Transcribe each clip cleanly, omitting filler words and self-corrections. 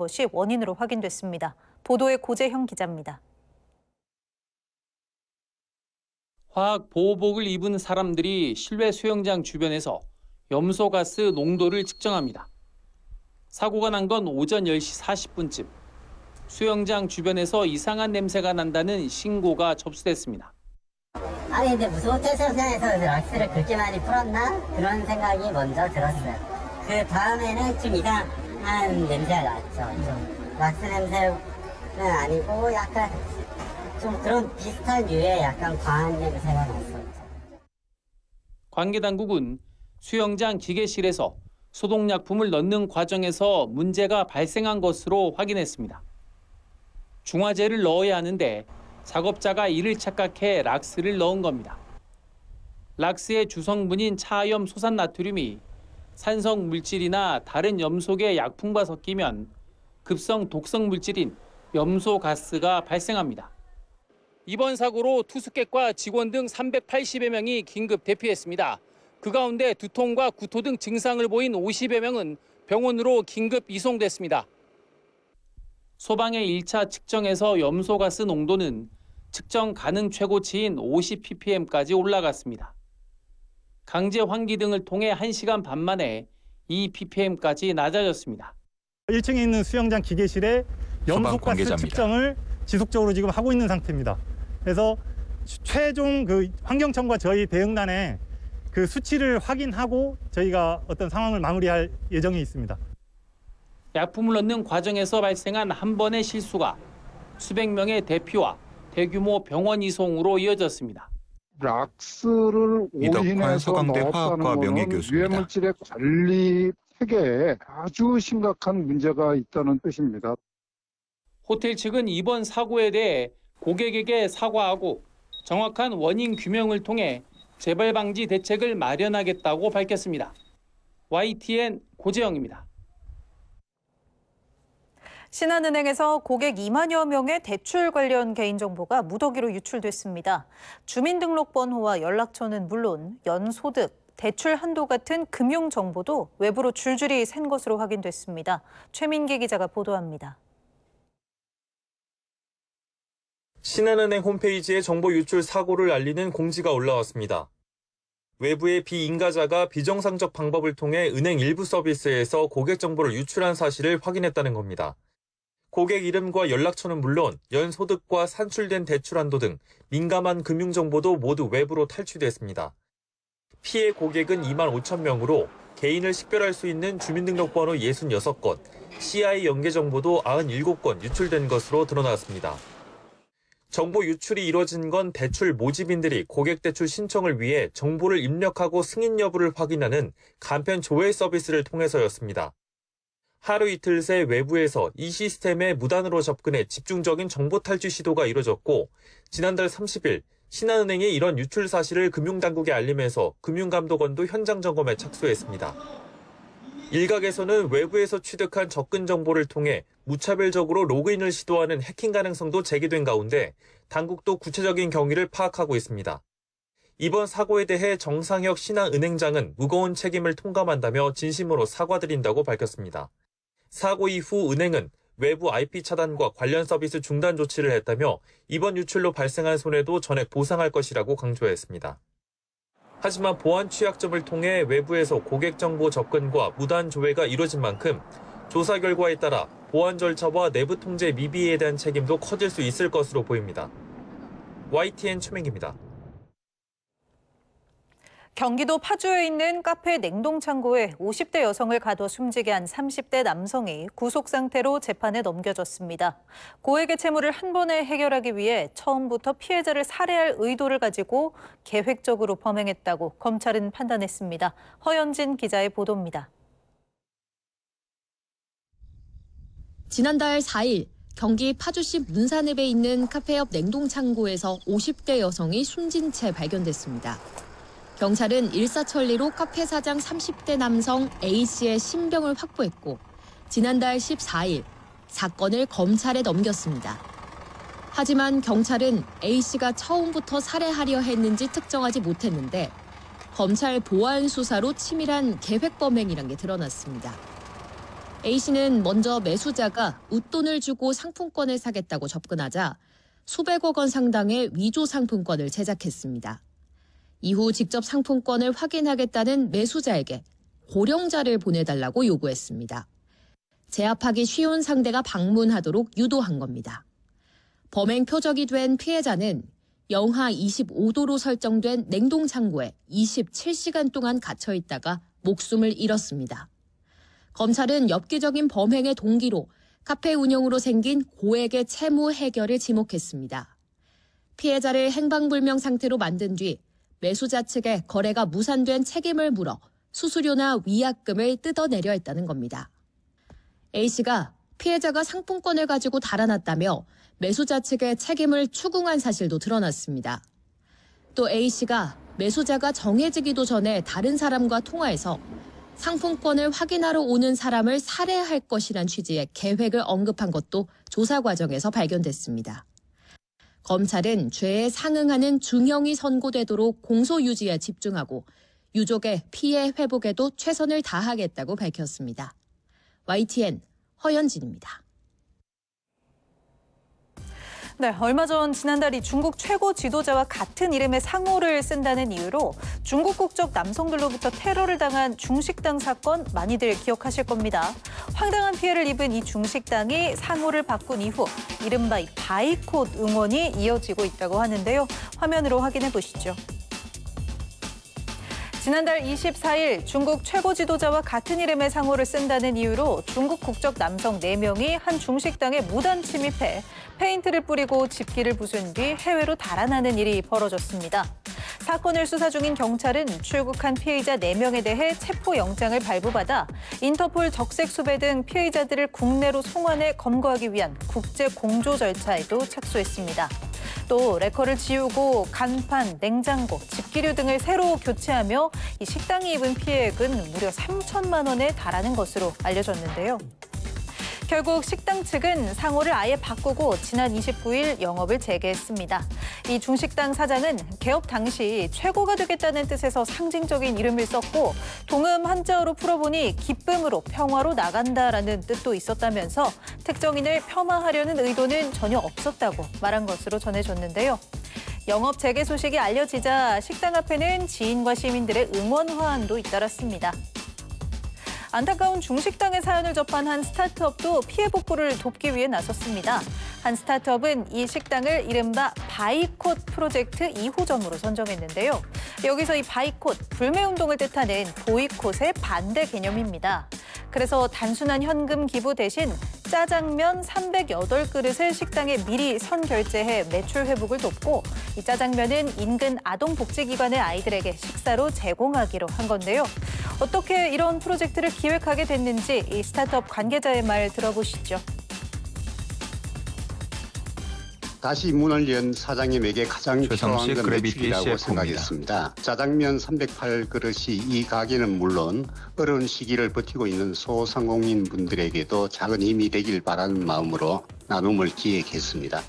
것이 원인으로 확인됐습니다. 보도에 고재형 기자입니다. 화학 보호복을 입은 사람들이 실외 수영장 주변에서 염소가스 농도를 측정합니다. 사고가 난 건 오전 10시 40분쯤. 수영장 주변에서 이상한 냄새가 난다는 신고가 접수됐습니다. 아니 근데 무슨 호텔 수영장에서 락스를 그렇게 많이 풀었나? 그런 생각이 먼저 들었어요. 그 다음에는 좀 이상한 냄새가 났죠. 좀 락스 냄새는 아니고 약간 좀 그런 비슷한 류의 약간 과한 냄새가 났었죠. 관계 당국은 수영장 기계실에서 소독약품을 넣는 과정에서 문제가 발생한 것으로 확인했습니다. 중화제를 넣어야 하는데 작업자가 이를 착각해 락스를 넣은 겁니다. 락스의 주성분인 차염 소산나트륨이 산성 물질이나 다른 염소계 약품과 섞이면 급성 독성 물질인 염소가스가 발생합니다. 이번 사고로 투숙객과 직원 등 380여 명이 긴급 대피했습니다. 그 가운데 두통과 구토 등 증상을 보인 50여 명은 병원으로 긴급 이송됐습니다. 소방의 1차 측정에서 염소가스 농도는 측정 가능 최고치인 50ppm까지 올라갔습니다. 강제 환기 등을 통해 1시간 반 만에 2ppm까지 낮아졌습니다. 1층에 있는 수영장 기계실에 염소가스 측정을 지속적으로 지금 하고 있는 상태입니다. 그래서 최종 그 환경청과 저희 대응단에 그 수치를 확인하고 저희가 어떤 상황을 마무리할 예정에 있습니다. 약품을 넣는 과정에서 발생한 한 번의 실수가 수백 명의 대피와 대규모 병원 이송으로 이어졌습니다. 락스를 오인해서 넣었다는 것은 유해물질의 관리 체계에 아주 심각한 문제가 있다는 뜻입니다. 호텔 측은 이번 사고에 대해 고객에게 사과하고 정확한 원인 규명을 통해 재발 방지 대책을 마련하겠다고 밝혔습니다. YTN 고재영입니다. 신한은행에서 고객 2만여 명의 대출 관련 개인정보가 무더기로 유출됐습니다. 주민등록번호와 연락처는 물론 연소득, 대출 한도 같은 금융정보도 외부로 줄줄이 샌 것으로 확인됐습니다. 최민기 기자가 보도합니다. 신한은행 홈페이지에 정보 유출 사고를 알리는 공지가 올라왔습니다. 외부의 비인가자가 비정상적 방법을 통해 은행 일부 서비스에서 고객 정보를 유출한 사실을 확인했다는 겁니다. 고객 이름과 연락처는 물론 연소득과 산출된 대출 한도 등 민감한 금융정보도 모두 외부로 탈취됐습니다. 피해 고객은 2만 5천 명으로 개인을 식별할 수 있는 주민등록번호 66건, CI 연계 정보도 97건 유출된 것으로 드러났습니다. 정보 유출이 이뤄진 건 대출 모집인들이 고객 대출 신청을 위해 정보를 입력하고 승인 여부를 확인하는 간편 조회 서비스를 통해서였습니다. 하루 이틀 새 외부에서 이 시스템에 무단으로 접근해 집중적인 정보 탈취 시도가 이뤄졌고 지난달 30일 신한은행이 이런 유출 사실을 금융당국에 알리면서 금융감독원도 현장 점검에 착수했습니다. 일각에서는 외부에서 취득한 접근 정보를 통해 무차별적으로 로그인을 시도하는 해킹 가능성도 제기된 가운데 당국도 구체적인 경위를 파악하고 있습니다. 이번 사고에 대해 정상혁 신한은행장은 무거운 책임을 통감한다며 진심으로 사과드린다고 밝혔습니다. 사고 이후 은행은 외부 IP 차단과 관련 서비스 중단 조치를 했다며 이번 유출로 발생한 손해도 전액 보상할 것이라고 강조했습니다. 하지만 보안 취약점을 통해 외부에서 고객 정보 접근과 무단 조회가 이뤄진 만큼 조사 결과에 따라 보안 절차와 내부 통제 미비에 대한 책임도 커질 수 있을 것으로 보입니다. YTN 최민기입니다. 경기도 파주에 있는 카페 냉동창고에 50대 여성을 가둬 숨지게 한 30대 남성이 구속 상태로 재판에 넘겨졌습니다. 고액의 채무를 한 번에 해결하기 위해 처음부터 피해자를 살해할 의도를 가지고 계획적으로 범행했다고 검찰은 판단했습니다. 허연진 기자의 보도입니다. 지난달 4일 경기 파주시 문산읍에 있는 카페 옆 냉동창고에서 50대 여성이 숨진 채 발견됐습니다. 경찰은 일사천리로 카페 사장 30대 남성 A씨의 신병을 확보했고 지난달 14일 사건을 검찰에 넘겼습니다. 하지만 경찰은 A씨가 처음부터 살해하려 했는지 특정하지 못했는데 검찰 보안 수사로 치밀한 계획 범행이란 게 드러났습니다. A씨는 먼저 매수자가 웃돈을 주고 상품권을 사겠다고 접근하자 수백억 원 상당의 위조 상품권을 제작했습니다. 이후 직접 상품권을 확인하겠다는 매수자에게 고령자를 보내달라고 요구했습니다. 제압하기 쉬운 상대가 방문하도록 유도한 겁니다. 범행 표적이 된 피해자는 영하 25도로 설정된 냉동창고에 27시간 동안 갇혀 있다가 목숨을 잃었습니다. 검찰은 엽기적인 범행의 동기로 카페 운영으로 생긴 고액의 채무 해결을 지목했습니다. 피해자를 행방불명 상태로 만든 뒤 매수자 측에 거래가 무산된 책임을 물어 수수료나 위약금을 뜯어내려 했다는 겁니다. A씨가 피해자가 상품권을 가지고 달아났다며 매수자 측의 책임을 추궁한 사실도 드러났습니다. 또 A씨가 매수자가 정해지기도 전에 다른 사람과 통화해서 상품권을 확인하러 오는 사람을 살해할 것이란 취지의 계획을 언급한 것도 조사 과정에서 발견됐습니다. 검찰은 죄에 상응하는 중형이 선고되도록 공소 유지에 집중하고 유족의 피해 회복에도 최선을 다하겠다고 밝혔습니다. YTN 허연진입니다. 네, 얼마 전 지난달 이 중국 최고 지도자와 같은 이름의 상호를 쓴다는 이유로 중국 국적 남성들로부터 테러를 당한 중식당 사건 많이들 기억하실 겁니다. 황당한 피해를 입은 이 중식당이 상호를 바꾼 이후 이른바 이 바이콧 응원이 이어지고 있다고 하는데요. 화면으로 확인해 보시죠. 지난달 24일 중국 최고 지도자와 같은 이름의 상호를 쓴다는 이유로 중국 국적 남성 4명이 한 중식당에 무단 침입해 페인트를 뿌리고 집기를 부순 뒤 해외로 달아나는 일이 벌어졌습니다. 사건을 수사 중인 경찰은 출국한 피해자 4명에 대해 체포영장을 발부받아 인터폴 적색 수배 등 피해자들을 국내로 송환해 검거하기 위한 국제 공조 절차에도 착수했습니다. 또 레커를 지우고 간판, 냉장고, 집기류 등을 새로 교체하며 이 식당이 입은 피해액은 무려 3천만 원에 달하는 것으로 알려졌는데요. 결국 식당 측은 상호를 아예 바꾸고 지난 29일 영업을 재개했습니다. 이 중식당 사장은 개업 당시 최고가 되겠다는 뜻에서 상징적인 이름을 썼고 동음 한자어로 풀어보니 기쁨으로 평화로 나간다라는 뜻도 있었다면서 특정인을 폄하하려는 의도는 전혀 없었다고 말한 것으로 전해졌는데요. 영업 재개 소식이 알려지자 식당 앞에는 지인과 시민들의 응원 화환도 잇따랐습니다. 안타까운 중식당의 사연을 접한 한 스타트업도 피해 복구를 돕기 위해 나섰습니다. 한 스타트업은 이 식당을 이른바 바이콧 프로젝트 2호점으로 선정했는데요. 여기서 이 바이콧, 불매운동을 뜻하는 보이콧의 반대 개념입니다. 그래서 단순한 현금 기부 대신 짜장면 308그릇을 식당에 미리 선결제해 매출 회복을 돕고 이 짜장면은 인근 아동복지기관의 아이들에게 식사로 제공하기로 한 건데요. 어떻게 이런 프로젝트를 기획하게 됐는지 이 스타트업 관계자의 말 들어보시죠. 다시 문을 연 사장님에게 가장 필요한 건 매출이라고 생각했습니다. 짜장면 308그릇이 이 가게는 물론 어려운 시기를 버티고 있는 소상공인 분들에게도 작은 힘이 되길 바라는 마음으로 나눔을 기획했습니다.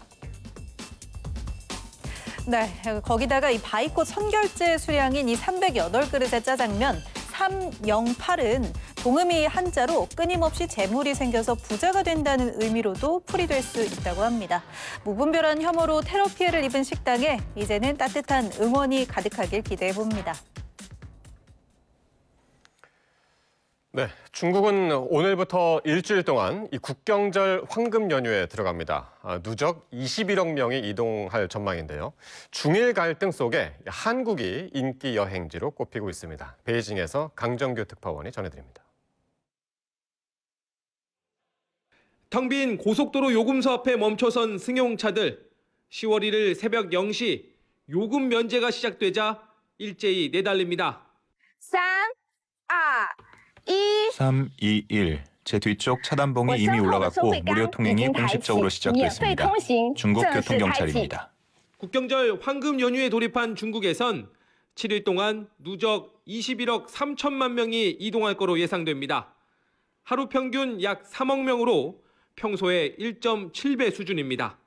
네, 거기다가 이 바이콧 선결제 수량인 이 308그릇의 짜장면 308은 동음이 한자로 끊임없이 재물이 생겨서 부자가 된다는 의미로도 풀이될 수 있다고 합니다. 무분별한 혐오로 테러 피해를 입은 식당에 이제는 따뜻한 응원이 가득하길 기대해봅니다. 네, 중국은 오늘부터 일주일 동안 이 국경절 황금 연휴에 들어갑니다. 누적 21억 명이 이동할 전망인데요. 중일 갈등 속에 한국이 인기 여행지로 꼽히고 있습니다. 베이징에서 강정규 특파원이 전해드립니다. 텅 빈 고속도로 요금소 앞에 멈춰선 승용차들. 10월 1일 새벽 0시 요금 면제가 시작되자 일제히 내달립니다. 3, 2, 1. 제 뒤쪽 차단봉이 이미 올라갔고 무료 통행이 공식적으로 시작됐습니다. 중국 교통경찰입니다. 국경절 황금 연휴에 돌입한 중국에선 7일 동안 누적 21억 3천만 명이 이동할 거로 예상됩니다. 하루 평균 약 3억 명으로 평소의 1.7배 수준입니다.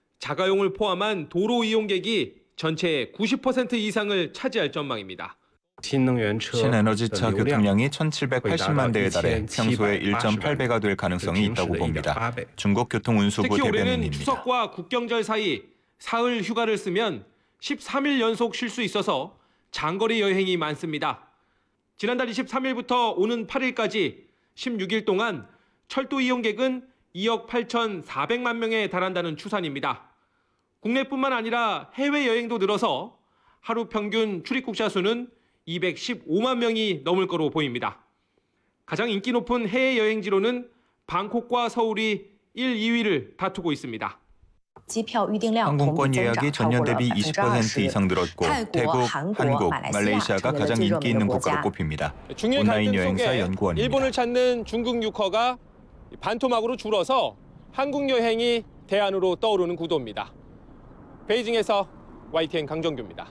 자가용을 포함한 도로 이용객이 전체의 90% 이상을 차지할 전망입니다. 신에너지차 교통량이 1,780만 대에 달해 평소의 1.8배가 될 가능성이 있다고 봅니다. 중국교통운수부 특히 올해는 대변인입니다. 추석과 국경절 사이 사흘 휴가를 쓰면 13일 연속 쉴 수 있어서 장거리 여행이 많습니다. 지난달 23일부터 오는 8일까지 16일 동안 철도 이용객은 2억 8,400만 명에 달한다는 추산입니다. 국내뿐만 아니라 해외여행도 늘어서 하루 평균 출입국자 수는 215만 명이 넘을 거로 보입니다. 가장 인기 높은 해외여행지로는 방콕과 서울이 1, 2위를 다투고 있습니다. 항공권 예약이 전년 대비 20% 이상 늘었고 태국, 한국, 말레이시아가 가장 인기 있는 국가로 꼽힙니다. 중일 온라인 갈등 여행사 속에 연구원입니다. 일본을 찾는 중국 유커가 반토막으로 줄어서 한국 여행이 대안으로 떠오르는 구도입니다. 베이징에서 YTN 강정규입니다.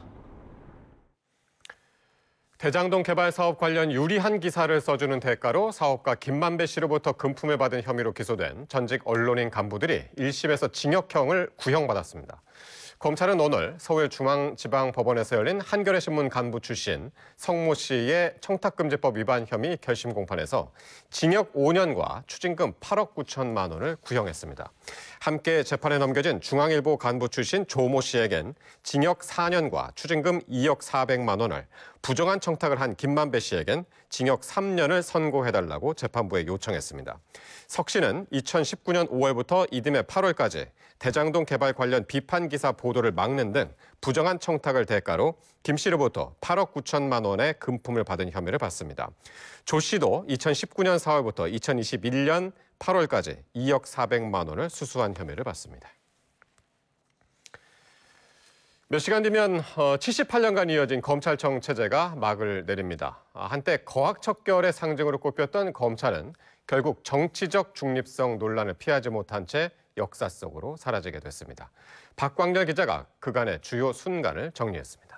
대장동 개발 사업 관련 유리한 기사를 써주는 대가로 사업가 김만배 씨로부터 금품을 받은 혐의로 기소된 전직 언론인 간부들이 1심에서 징역형을 구형받았습니다. 검찰은 오늘 서울중앙지방법원에서 열린 한겨레 신문 간부 출신 성모 씨의 청탁금지법 위반 혐의 결심 공판에서 징역 5년과 추징금 8억 9천만 원을 구형했습니다. 함께 재판에 넘겨진 중앙일보 간부 출신 조모 씨에겐 징역 4년과 추징금 2억 400만 원을, 부정한 청탁을 한 김만배 씨에겐 징역 3년을 선고해달라고 재판부에 요청했습니다. 석 씨는 2019년 5월부터 이듬해 8월까지 대장동 개발 관련 비판 기사 보도를 막는 등 부정한 청탁을 대가로 김 씨로부터 8억 9천만 원의 금품을 받은 혐의를 받습니다. 조 씨도 2019년 4월부터 2021년 8월까지 2억 400만 원을 수수한 혐의를 받습니다. 몇 시간 뒤면 78년간 이어진 검찰청 체제가 막을 내립니다. 한때 거학척결의 상징으로 꼽혔던 검찰은 결국 정치적 중립성 논란을 피하지 못한 채 역사 속으로 사라지게 됐습니다. 박광렬 기자가 그간의 주요 순간을 정리했습니다.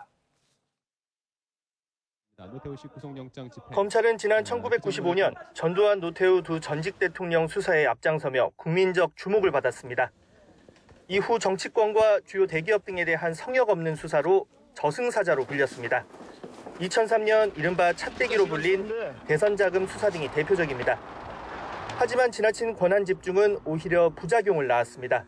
검찰은 지난 1995년 전두환, 노태우 두 전직 대통령 수사에 앞장서며 국민적 주목을 받았습니다. 이후 정치권과 주요 대기업 등에 대한 성역 없는 수사로 저승사자로 불렸습니다. 2003년 이른바 찻대기로 불린 대선 자금 수사 등이 대표적입니다. 하지만 지나친 권한 집중은 오히려 부작용을 낳았습니다.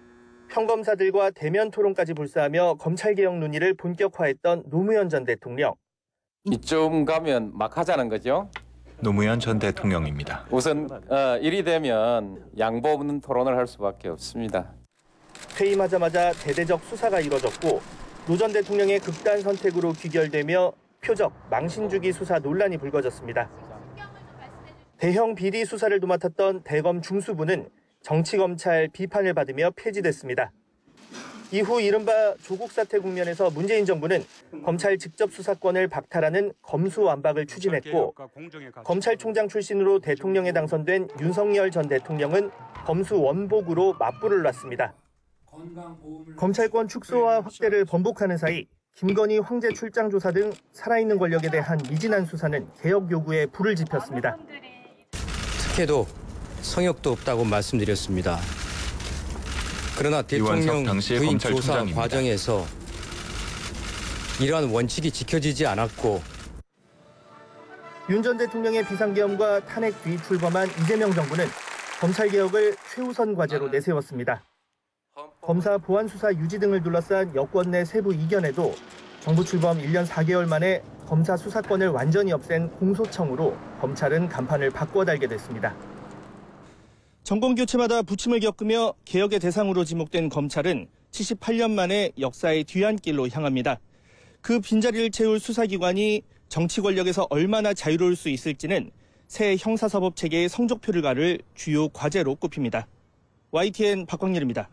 평검사들과 대면 토론까지 불사하며 검찰개혁 논의를 본격화했던 노무현 전 대통령. 이쯤 가면 막 하자는 거죠. 노무현 전 대통령입니다. 우선 일이 되면 양보 없는 토론을 할 수밖에 없습니다. 퇴임하자마자 대대적 수사가 이뤄졌고 노 전 대통령의 극단 선택으로 귀결되며 표적 망신주기 수사 논란이 불거졌습니다. 대형 비리 수사를 도맡았던 대검 중수부는 정치검찰 비판을 받으며 폐지됐습니다. 이후 이른바 조국 사태 국면에서 문재인 정부는 검찰 직접 수사권을 박탈하는 검수완박을 추진했고, 검찰총장 출신으로 대통령에 당선된 윤석열 전 대통령은 검수원복으로 맞불을 놨습니다. 검찰권 축소와 확대를 번복하는 사이 김건희 황제 출장 조사 등 살아있는 권력에 대한 미진한 수사는 개혁 요구에 불을 지폈습니다. 특혜도 성역도 없다고 말씀드렸습니다. 그러나 대통령 부임 조사 과정에서 이러한 원칙이 지켜지지 않았고, 윤 전 대통령의 비상계엄과 탄핵 뒤 출범한 이재명 정부는 검찰개혁을 최우선 과제로 내세웠습니다. 검사 보안 수사 유지 등을 둘러싼 여권 내 세부 이견에도 정부 출범 1년 4개월 만에 검사 수사권을 완전히 없앤 공소청으로 검찰은 간판을 바꿔 달게 됐습니다. 정권 교체마다 부침을 겪으며 개혁의 대상으로 지목된 검찰은 78년 만에 역사의 뒤안길로 향합니다. 그 빈자리를 채울 수사기관이 정치 권력에서 얼마나 자유로울 수 있을지는 새 형사사법 체계의 성적표를 가를 주요 과제로 꼽힙니다. YTN 박광렬입니다.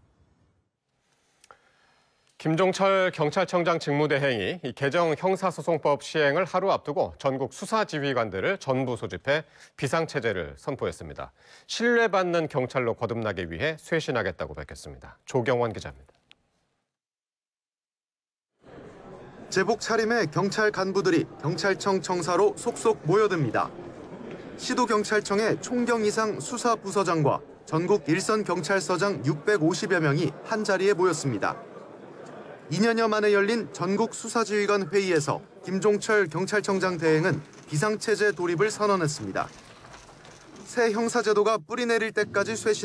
김종철 경찰청장 직무대행이 개정 형사소송법 시행을 하루 앞두고 전국 수사지휘관들을 전부 소집해 비상체제를 선포했습니다. 신뢰받는 경찰로 거듭나기 위해 쇄신하겠다고 밝혔습니다. 조경원 기자입니다. 제복 차림의 경찰 간부들이 경찰청 청사로 속속 모여듭니다. 시도경찰청의 총경 이상 수사부서장과 전국 일선 경찰서장 650여 명이 한자리에 모였습니다. 2년여 만에 열린 전국 수사지휘관 회의에서 김종철 경찰청장 대행은 비상체제 돌입을 선언했습니다. 새 형사제도가 뿌리내릴 때까지 쇄신